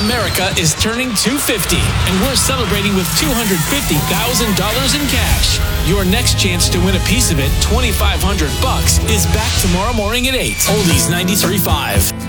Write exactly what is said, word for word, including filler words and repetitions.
America is turning two hundred fifty, and we're celebrating with two hundred fifty thousand dollars in cash. Your next chance to win a piece of it, twenty-five hundred bucks, is back tomorrow morning at eight. Oldies ninety-three point five.